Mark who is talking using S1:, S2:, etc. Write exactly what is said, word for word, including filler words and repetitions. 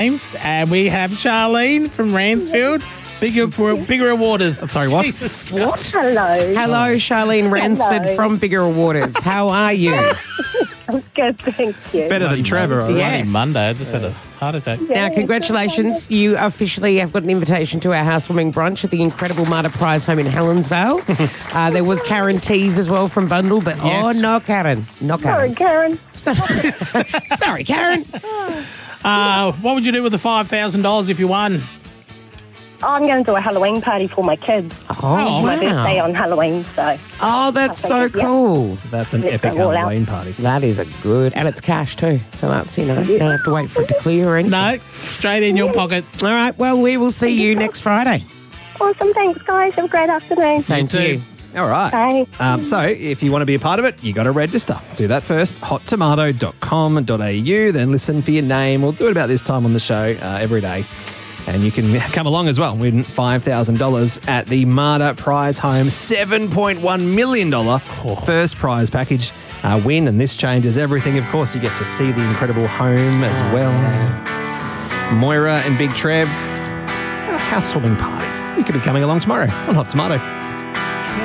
S1: James, and we have Charlene from Ransfield. Bigger for Bigger Waters.
S2: I'm sorry, what?
S1: Jesus
S3: What?
S1: Christ.
S3: Hello.
S4: Hello, Charlene Ransford
S3: Hello.
S4: from Bigger Waters. How are you?
S3: I'm good, thank you.
S2: Better than Trevor, all right.
S4: Yes.
S1: Monday, I just had a heart attack.
S4: Now, congratulations. You officially have got an invitation to our housewarming brunch at the incredible Marta Prize home in Helensvale. uh, there was Karen Tees as well from Bundle, but
S1: Yes.
S4: oh, no, Karen. Not
S3: Sorry,
S4: Karen.
S3: Karen.
S4: Sorry, Karen.
S1: Uh, what would you do with the five thousand dollars if you won?
S3: I'm going to do a Halloween party for my kids.
S4: Oh,
S3: My birthday
S4: wow.
S3: on Halloween, so
S4: Oh, that's
S3: I
S4: so
S3: think, yeah.
S4: cool.
S2: That's an
S3: Let's
S2: epic
S3: go all out.
S2: Halloween party.
S4: That is a good, and it's cash too. So that's, you know, you don't have to wait for it to clear or anything.
S1: No, straight in your pocket.
S4: All right, well, we will see you next Friday.
S3: awesome. Thanks, guys. Have a great afternoon.
S4: Same to
S1: too.
S4: you.
S2: All right.
S3: Bye.
S2: Um, so if you want to be a part of it, you got to register. Do that first, hot tomato dot com dot a u. Then listen for your name. We'll do it about this time on the show uh, every day. And you can come along as well. Win five thousand dollars at the Marta Prize Home seven point one million dollars first prize package uh, win. And this changes everything. Of course, you get to see the incredible home as well. Moira and Big Trev, a housewarming party. You could be coming along tomorrow on Hot Tomato.